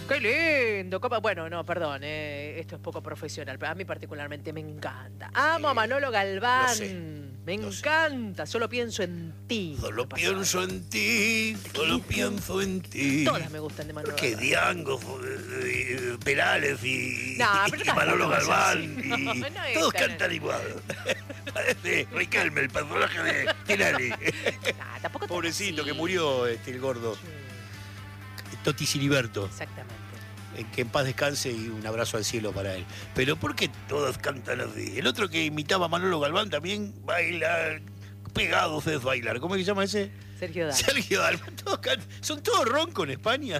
¡Qué lindo! Bueno, no, perdón, esto es poco profesional, pero a mí particularmente me encanta. Amo a Manolo Galván. Lo sé, me encanta, solo pienso en ti. Solo pienso en ti, solo pienso en ti. Todas me gustan de Manolo Que Galván. Diango, Perales y Manolo Galván. No es todos tan cantan igual. Parece Riquelme, el personaje de Tinelli. Tampoco tan Pobrecito, así. que murió el gordo. Sí, Totti Siliberto. exactamente. Que en paz descanse y un abrazo al cielo para él. Pero ¿por qué todos cantan así? El otro que imitaba a Manolo Galván también baila, pegados es bailar. ¿Cómo se llama ese? Sergio Dalma. Sergio Dalma. Son todos roncos en España.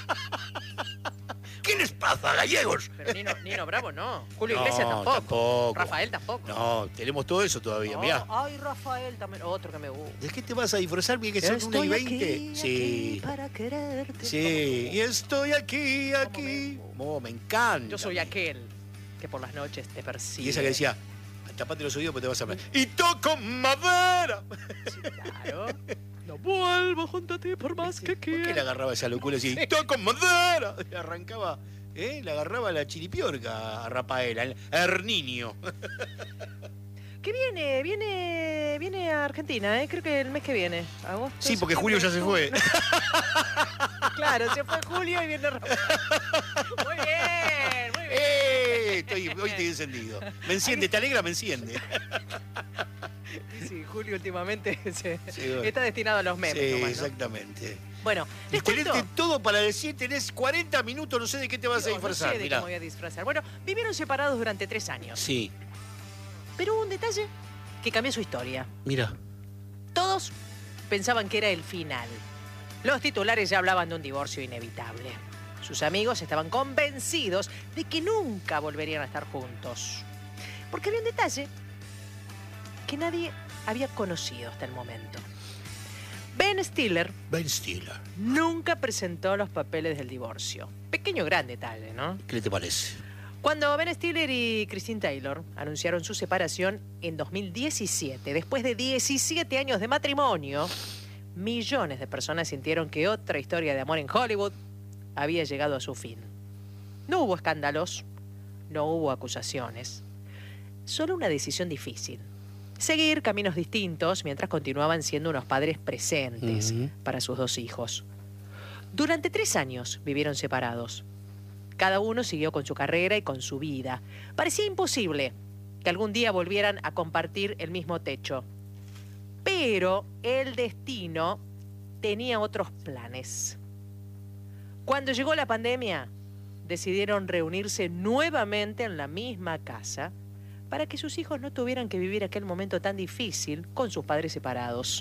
¿Qué les pasa, gallegos? Pero Nino Bravo no. Julio No, Iglesias tampoco. tampoco. Rafael tampoco. No, tenemos todo eso todavía, No, mirá. Ay, Rafael también. Otro que me gusta. ¿De qué te vas a disfrazar? Bien que son 1:20. Sí. Para quererte. Sí, y estoy aquí. Oh, me encanta. Yo soy aquel que por las noches te persigue. Y esa que decía, tapate los oídos porque te vas a hablar. ¡Y toco madera! Sí, claro. No vuelvo junto a ti por más que ¿Por qué le quiera. agarraba esa locura así? ¡Y toco madera! Y arrancaba, le agarraba la chiripiorca a Rafaela, el Herninio. Que viene a Argentina, creo que el mes que viene. Agosto. Sí, porque Julio ya se fue. Claro, se fue Julio y viene Rafael. Muy bien, muy bien. Hoy estoy encendido. Me enciende, ¿te alegra? Me enciende. Sí, Julio últimamente bueno. está destinado a los memes. Sí, nomás, ¿no? exactamente. Bueno, Y les cuento. tenés todo para decir, tenés 40 minutos, no sé de qué te vas a No disfrazar. sé de qué me voy a disfrazar. Bueno, vivieron separados durante 3 años. Sí, Pero hubo un detalle que cambió su historia. mira. Todos pensaban que era el final. Los titulares ya hablaban de un divorcio inevitable. Sus amigos estaban convencidos de que nunca volverían a estar juntos. Porque había un detalle que nadie había conocido hasta el momento. Ben Stiller Ben Stiller. nunca presentó los papeles del divorcio. Pequeño gran detalle, ¿no? ¿Qué te parece? Cuando Ben Stiller y Christine Taylor anunciaron su separación en 2017, después de 17 años de matrimonio, millones de personas sintieron que otra historia de amor en Hollywood había llegado a su fin. No hubo escándalos, no hubo acusaciones, solo una decisión difícil. Seguir caminos distintos mientras continuaban siendo unos padres presentes para sus 2 hijos. Durante 3 años vivieron separados. Cada uno siguió con su carrera y con su vida. Parecía imposible que algún día volvieran a compartir el mismo techo. Pero el destino tenía otros planes. Cuando llegó la pandemia, decidieron reunirse nuevamente en la misma casa para que sus hijos no tuvieran que vivir aquel momento tan difícil con sus padres separados.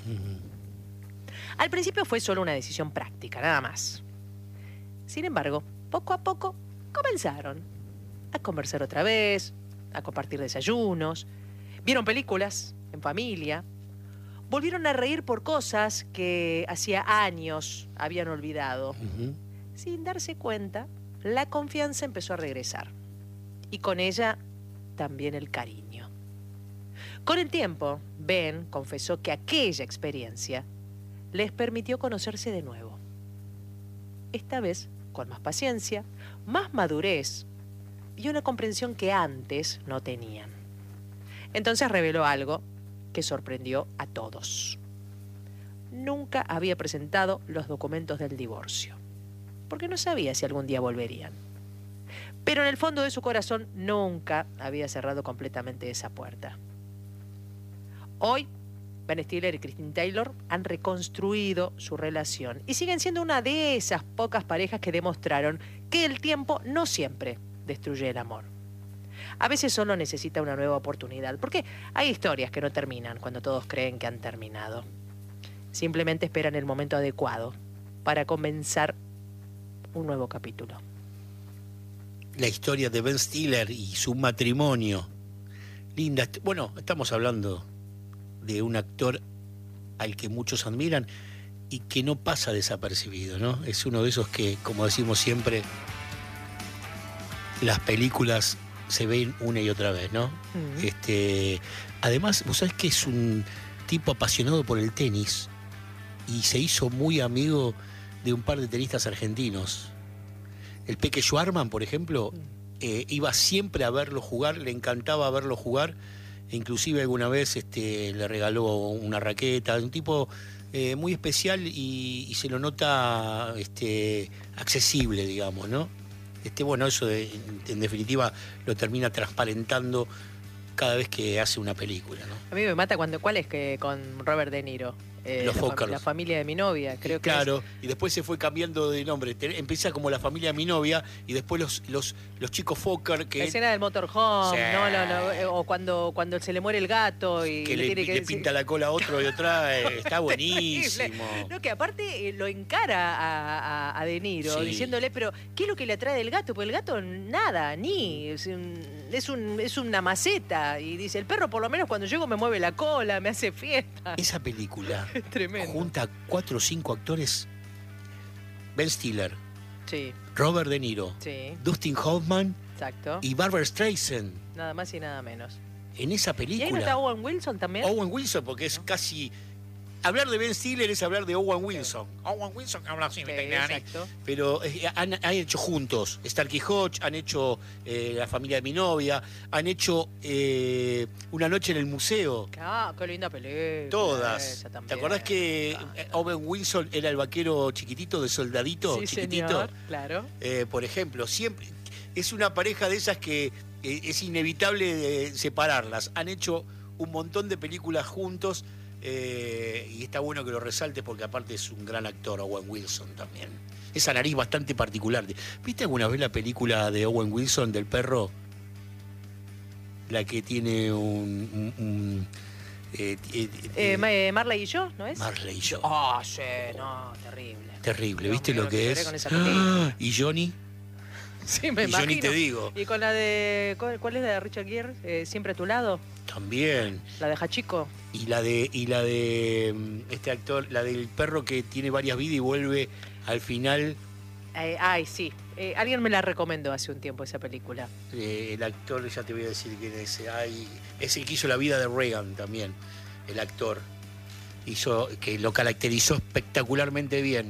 Al principio fue solo una decisión práctica, nada más. Sin embargo, poco a poco comenzaron a conversar otra vez, a compartir desayunos, vieron películas en familia, volvieron a reír por cosas que hacía años habían olvidado. Sin darse cuenta, la confianza empezó a regresar. Y con ella, también el cariño. Con el tiempo, Ben confesó que aquella experiencia les permitió conocerse de nuevo. Esta vez con más paciencia, más madurez y una comprensión que antes no tenían. Entonces reveló algo que sorprendió a todos. Nunca había presentado los documentos del divorcio, porque no sabía si algún día volverían. Pero en el fondo de su corazón nunca había cerrado completamente esa puerta. Hoy, Ben Stiller y Christine Taylor han reconstruido su relación y siguen siendo una de esas pocas parejas que demostraron que el tiempo no siempre destruye el amor. A veces solo necesita una nueva oportunidad, porque hay historias que no terminan cuando todos creen que han terminado. Simplemente esperan el momento adecuado para comenzar un nuevo capítulo. La historia de Ben Stiller y su matrimonio. Linda. Bueno, estamos hablando de un actor al que muchos admiran y que no pasa desapercibido, ¿no? Es uno de esos que, como decimos siempre, las películas se ven una y otra vez, ¿no? Además, vos sabés que es un tipo apasionado por el tenis y se hizo muy amigo de un par de tenistas argentinos. El Peque Schwarman, por ejemplo, iba siempre a verlo jugar, le encantaba verlo jugar, e inclusive alguna vez le regaló una raqueta, un tipo muy especial y se lo nota accesible, digamos, ¿no? Bueno, eso en definitiva lo termina transparentando cada vez que hace una película, ¿no? A mí me mata ¿cuál es que con Robert De Niro? La familia de mi novia, creo que claro, y después se fue cambiando de nombre. Empieza como La familia de mi novia y después los chicos Fokker. La escena del motorhome, sí. No, o cuando se le muere el gato y que le pinta la cola a otro y otra, está buenísimo. No, que aparte lo encara a De Niro, sí, diciéndole, pero ¿qué es lo que le atrae del gato? Porque el gato nada, es una maceta. Y dice, el perro por lo menos cuando llego me mueve la cola, me hace fiesta. Esa película tremendo. Junta a 4 o 5 actores: Ben Stiller, sí, Robert De Niro, sí, Dustin Hoffman, exacto, y Barbra Streisand. Nada más y nada menos. En esa película. ¿Y ahí no está Owen Wilson también? Owen Wilson, porque es casi... Hablar de Ben Stiller es hablar de Owen Wilson. Sí. Owen Wilson habla así, exacto. Pero han hecho juntos Starkey Hodge, han hecho La familia de mi novia, han hecho Una noche en el museo. Ah, qué linda película. Todas. ¿Te acordás que Owen Wilson era el vaquero chiquitito de Soldadito? Sí, chiquitito. Señor, claro. Por ejemplo, siempre es una pareja de esas que es inevitable separarlas. Han hecho un montón de películas juntos. Y está bueno que lo resalte porque aparte es un gran actor, Owen Wilson también. Esa nariz bastante particular. ¿Viste alguna vez la película de Owen Wilson del perro? La que tiene Marley y yo, ¿no es? Marley y yo. Ah, sí, no, terrible. Terrible, ¿viste lo que es? ¿Y Johnny? Sí, me imagino. Johnny te digo. ¿Y con la de... ¿Cuál es la de Richard Gere? ¿Siempre a tu lado? También. ¿La de Hachiko? Y la de este actor, la del perro que tiene varias vidas y vuelve al final. Sí. Alguien me la recomendó hace un tiempo esa película. El actor, ya te voy a decir quién es. Es el que hizo la vida de Reagan también. El actor. Que lo caracterizó espectacularmente bien.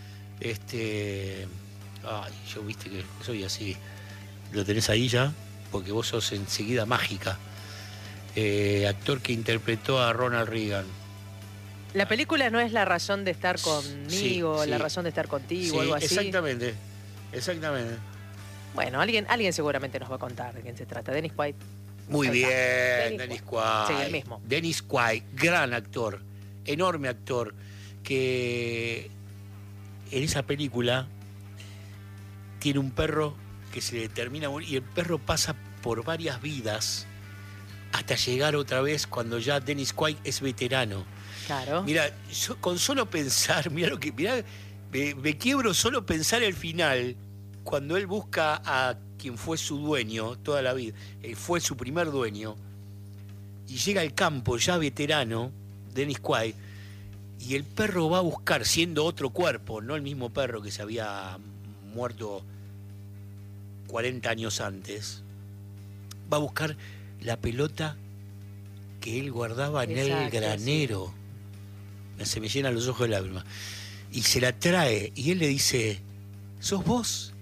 Yo viste que soy así. ¿Lo tenés ahí ya? Porque vos sos enseguida mágica. Actor que interpretó a Ronald Reagan. La película no es La razón de estar conmigo, sí. La razón de estar contigo, sí, algo así. Exactamente. Bueno, alguien seguramente nos va a contar de quién se trata. Dennis Quaid. Muy bien, Dennis Quaid. Sí, el mismo. Dennis Quaid, gran actor, enorme actor, que en esa película tiene un perro que se le termina a morir y el perro pasa por varias vidas hasta llegar otra vez cuando ya Dennis Quaid es veterano. Claro. Mira, con solo pensar, me quiebro solo pensar el final, cuando él busca a quien fue su dueño toda la vida, fue su primer dueño, y llega al campo ya veterano, Dennis Quaid, y el perro va a buscar, siendo otro cuerpo, no el mismo perro que se había muerto 40 años antes, va a buscar la pelota que él guardaba en el granero. Sí. Se me llenan los ojos de lágrimas. Y se la trae, y él le dice, ¿sos vos?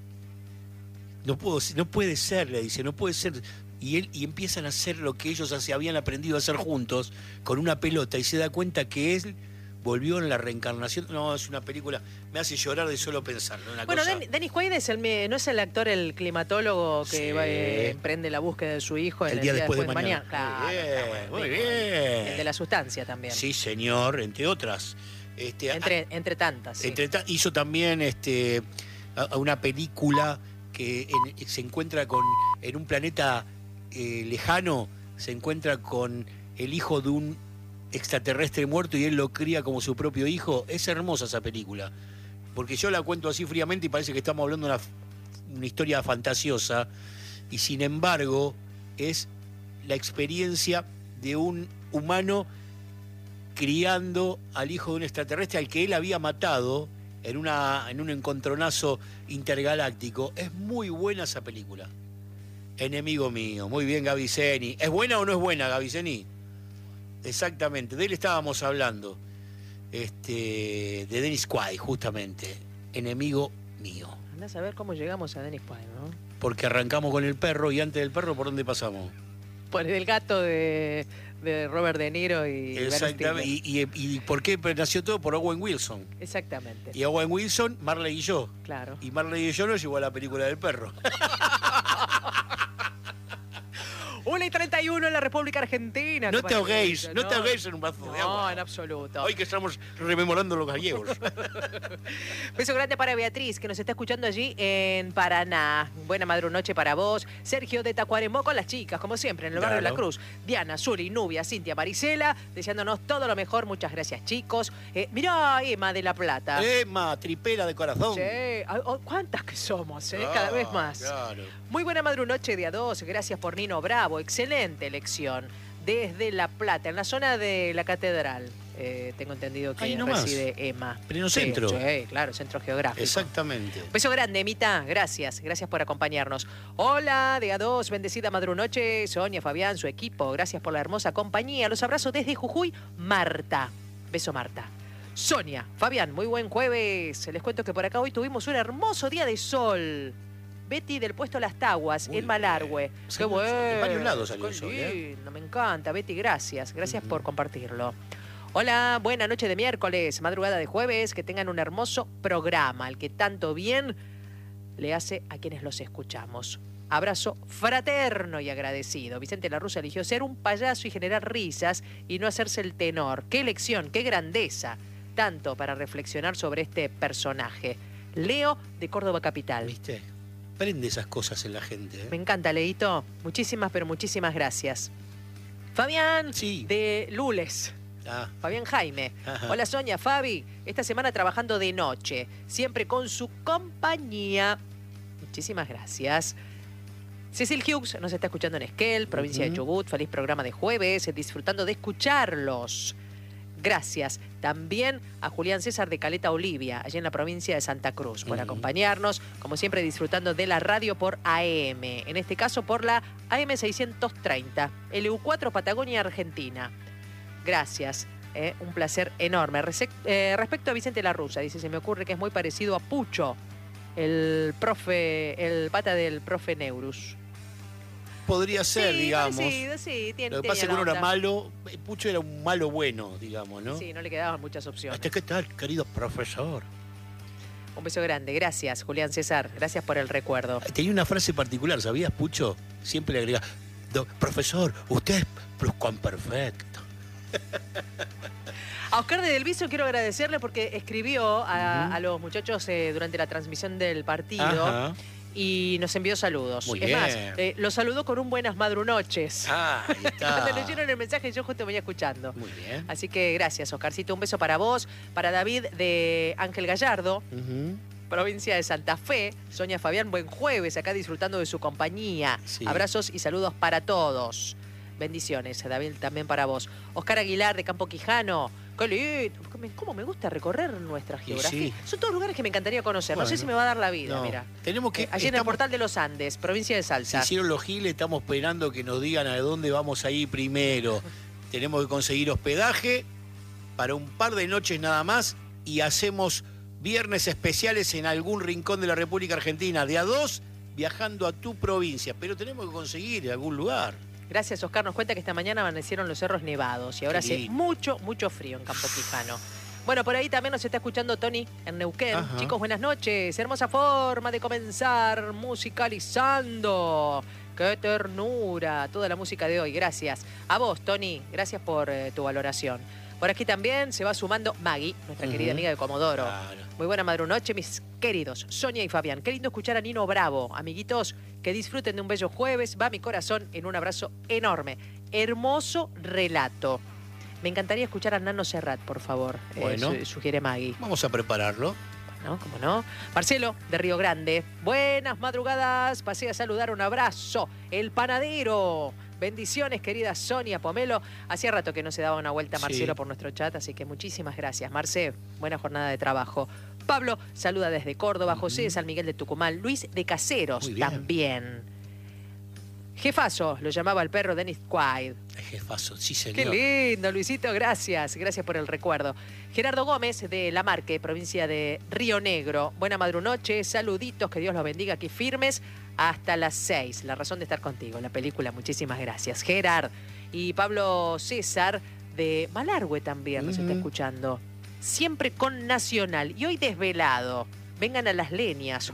No puede ser, le dice, no puede ser. Y empiezan a hacer lo que ellos habían aprendido a hacer juntos, con una pelota, y se da cuenta que él volvió en la reencarnación. No, es una película, me hace llorar de solo pensarlo. Bueno, Dennis Quaid no es el actor, el climatólogo que emprende la búsqueda de su hijo en el día después de mañana. Claro, muy bien. El de la sustancia también. Sí, señor, entre otras. Entre tantas. Sí. Hizo también una película que se encuentra en un planeta lejano, se encuentra con el hijo de un extraterrestre muerto y él lo cría como su propio hijo. Es hermosa esa película, porque yo la cuento así fríamente y parece que estamos hablando de una historia fantasiosa, y sin embargo es la experiencia de un humano criando al hijo de un extraterrestre al que él había matado en un encontronazo intergaláctico. Es muy buena esa película. Enemigo mío. Muy bien, Gaviceni. ¿Es buena o no es buena, Gaviceni? Exactamente, de él estábamos hablando. De Dennis Quaid, justamente. Enemigo mío. Andás a ver cómo llegamos a Dennis Quaid, ¿no? Porque arrancamos con el perro y antes del perro, ¿por dónde pasamos? Por el gato de Robert De Niro y Ben Exactamente. Stiller. ¿Y por qué nació todo? Por Owen Wilson. Exactamente. Y Owen Wilson, Marley y yo. Claro. Y Marley y yo nos llevó a la película del perro. 1:31 en la República Argentina. No Qué te ahoguéis, maravilla, no te ahoguéis en un vaso de agua. No, en absoluto. Hoy que estamos rememorando los gallegos. Beso grande para Beatriz, que nos está escuchando allí en Paraná. Buena madrunoche para vos. Sergio de Tacuarembó con las chicas, como siempre, en el barrio de La Cruz. Diana, Suri, Nubia, Cintia, Marisela, deseándonos todo lo mejor. Muchas gracias, chicos. Mirá, Emma de La Plata. Emma, tripera de corazón. Sí. ¿Cuántas que somos, cada vez más? Claro. Muy buena madrunoche día 2. Gracias por Nino Bravo. Excelente elección. Desde La Plata, en la zona de la Catedral. Tengo entendido que reside Emma. Pleno centro. Sí, claro, centro geográfico. Exactamente. Beso grande, Emita. Gracias por acompañarnos. Hola, día 2. Bendecida madrunoche. Sonia, Fabián, su equipo. Gracias por la hermosa compañía. Los abrazo desde Jujuy. Marta. Beso, Marta. Sonia, Fabián, muy buen jueves. Les cuento que por acá hoy tuvimos un hermoso día de sol. Betty del puesto Las Taguas, en Malargüe. Qué bueno. En varios lados salió el sol, me encanta, Betty, gracias. Gracias por compartirlo. Hola, buena noche de miércoles, madrugada de jueves. Que tengan un hermoso programa, el que tanto bien le hace a quienes los escuchamos. Abrazo fraterno y agradecido. Vicente Larruza eligió ser un payaso y generar risas y no hacerse el tenor. Qué elección, qué grandeza. Tanto para reflexionar sobre este personaje. Leo de Córdoba Capital. ¿Viste? Prende esas cosas en la gente. Me encanta, Leito. Muchísimas, pero muchísimas gracias. Fabián, sí. De Lules. Fabián Jaime. Ajá. Hola, Sonia, Fabi. Esta semana trabajando de noche, siempre con su compañía. Muchísimas gracias. Cecil Hughes nos está escuchando en Esquel, provincia de Chubut. Feliz programa de jueves, disfrutando de escucharlos. Gracias también a Julián César de Caleta Olivia, allá en la provincia de Santa Cruz, por acompañarnos, como siempre disfrutando de la radio por AM, en este caso por la AM 630, LU4 Patagonia, Argentina. Gracias, un placer enorme. Respecto a Vicente Larruza, dice, se me ocurre que es muy parecido a Pucho, el pata del profe Neurus. Podría ser, digamos. Sí, tiene. Lo que pasa es que uno era malo, Pucho era un malo bueno, digamos, ¿no? Sí, no le quedaban muchas opciones. ¿Qué tal, querido profesor? Un beso grande. Gracias, Julián César. Gracias por el recuerdo. Tenía una frase particular, ¿sabías, Pucho? Siempre le agregaba, profesor, usted es pluscuamperfecto. A Oscar de Delviso quiero agradecerle porque escribió a los muchachos durante la transmisión del partido. Ajá. Y nos envió saludos. Muy es bien. más, los saludó con un buenas madrunoches. Ahí está. Cuando leyeron el mensaje yo justo venía escuchando. Muy bien. Así que gracias, Oscarcito. Un beso para vos, para David de Ángel Gallardo, provincia de Santa Fe. Sonia, Fabián, buen jueves, acá disfrutando de su compañía. Sí. Abrazos y saludos para todos. Bendiciones, David, también para vos. Oscar Aguilar de Campo Quijano. Qué lindo. Cómo me gusta recorrer nuestra geografía. Sí. Son todos lugares que me encantaría conocer. Bueno, no sé si me va a dar la vida, no. mira. Tenemos que, allí en el Portal de los Andes, provincia de Se Salta. hicieron los giles, estamos esperando que nos digan a dónde vamos a ir primero. Tenemos que conseguir hospedaje para un par de noches nada más y hacemos viernes especiales en algún rincón de la República Argentina. De a 2, viajando a tu provincia. Pero tenemos que conseguir algún lugar. Gracias, Oscar. Nos cuenta que esta mañana amanecieron los cerros nevados y ahora hace mucho frío en Campo Quijano. Bueno, por ahí también nos está escuchando Tony en Neuquén. Ajá. Chicos, buenas noches. Hermosa forma de comenzar musicalizando. ¡Qué ternura! Toda la música de hoy. Gracias. A vos, Tony. Gracias por tu valoración. Por aquí también se va sumando Maggie, nuestra querida amiga de Comodoro. Claro. Muy buena madrunoche, mis queridos Sonia y Fabián. Qué lindo escuchar a Nino Bravo. Amiguitos, que disfruten de un bello jueves. Va mi corazón en un abrazo enorme. Hermoso relato. Me encantaría escuchar a Nano Serrat, por favor. Bueno. Sugiere Maggie. Vamos a prepararlo. ¿No? ¿Cómo no? Marcelo, de Río Grande. Buenas madrugadas. Pasé a saludar, un abrazo. El panadero. Bendiciones, querida Sonia Pomelo. Hacía rato que no se daba una vuelta Marcelo por nuestro chat, así que muchísimas gracias. Marce, buena jornada de trabajo. Pablo, saluda desde Córdoba. José de San Miguel de Tucumán. Luis de Caseros también. Jefazo, lo llamaba el perro Dennis Quaid. El jefazo, sí señor. Qué lindo, Luisito, gracias. Gracias por el recuerdo. Gerardo Gómez, de La Marque, provincia de Río Negro. Buena madrunoche, saluditos, que Dios los bendiga aquí firmes hasta las 6. La razón de estar contigo, la película, muchísimas gracias. Gerard y Pablo César, de Malargüe también nos está escuchando. Siempre con Nacional. Y hoy desvelado. Vengan a las leñas.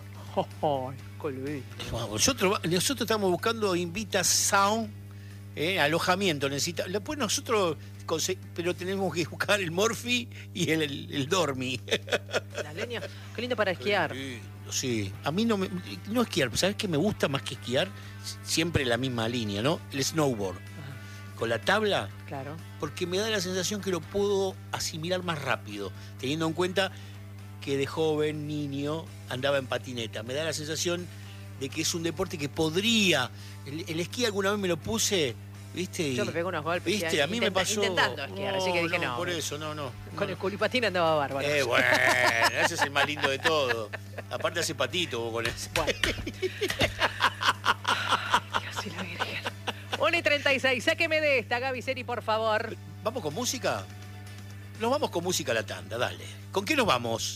Nosotros estamos buscando Invita Sound, alojamiento. Después nosotros, pero tenemos que buscar el Morphy y el Dormi. Las leñas, qué lindo para esquiar. Sí, a mí no esquiar, ¿sabes qué me gusta más que esquiar? Siempre la misma línea, ¿no? El snowboard. Con la tabla, claro, porque me da la sensación que lo puedo asimilar más rápido, teniendo en cuenta que de joven, niño, andaba en patineta. Me da la sensación de que es un deporte que podría... El esquí alguna vez me lo puse, ¿viste? Yo me pego unos golpes. ¿Viste? A mí me pasó... Intentando esquiar, así que dije no. Por eso, no. Con el culipatín andaba bárbaro. Bueno, ese es el más lindo de todo. Aparte hace patito vos con ese. Bueno. Dios y la Virgen. 1:36, sáqueme de esta, Gaby Seri, por favor. ¿Vamos con música? Nos vamos con música a la tanda, dale. ¿Con qué nos vamos?